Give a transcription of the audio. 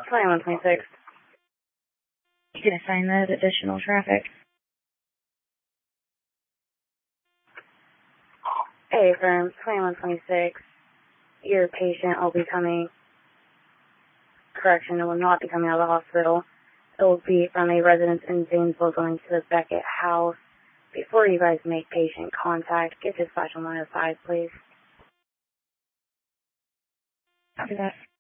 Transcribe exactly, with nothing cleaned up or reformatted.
twenty-one twenty-six. You can assign that additional traffic. A firm, twenty-one twenty-six. Your patient will be coming, correction, it will not be coming out of the hospital. It will be from a residence in Zanesville going to the Beckett house. Before you guys make patient contact, get dispatch on one oh five, please. Copy that.